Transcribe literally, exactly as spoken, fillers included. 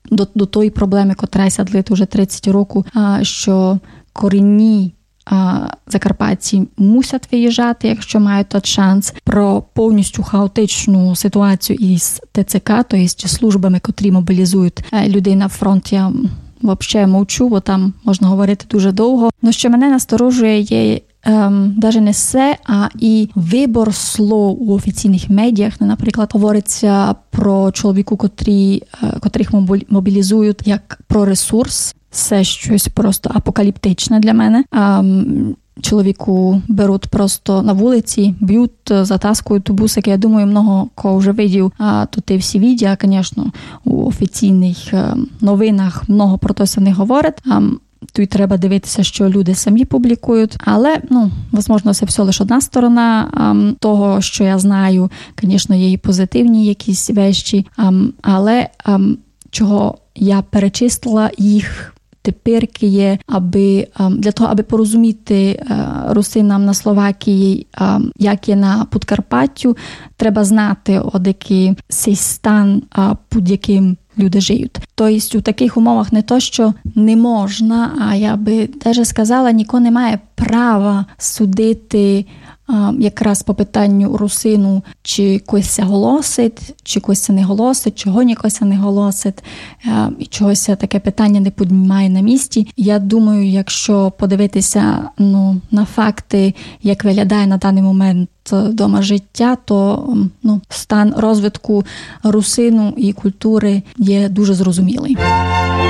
до, до тої проблеми, котра сядлить уже тридцять років, що корінні закарпатці мусять виїжджати, якщо мають той шанс, про повністю хаотичну ситуацію із ТЦК, тобто службами, котрі мобілізують людей на фронт, я взагалі мовчу, бо там можна говорити дуже довго. Но що мене насторожує є ем, навіть не все, а і вибор слов у офіційних медіях. Наприклад, говориться про чоловіку, котрі, котрих мобілізують як про ресурс. Це щось просто апокаліптичне для мене. Um, чоловіку беруть просто на вулиці, б'ють, затаскують у бусики. Я думаю, много кого вже видів. А то ти всі відео, звісно, у офіційних новинах много про це не говорять. А, тут треба дивитися, що люди самі публікують. Але, ну, можливо, це все лише одна сторона а, того, що я знаю. Звісно, є і позитивні якісь речі. А, але а, чого я перечислила їх тепер є, аби для того, аби порозуміти русинам на Словакії, як є на Подкарпаттю, треба знати, от який цей стан, під яким люди живуть. Тобто у таких умовах не то, що не можна, а я би навіть сказала, ніхто не має права судити якраз по питанню русину, чи когось голосить, чи когось не голосить, чого нікось не голосить, і чогось таке питання не піднімає на місці. Я думаю, якщо подивитися ну, на факти, як виглядає на даний момент дома життя, то ну, стан розвитку русину і культури є дуже зрозумілий.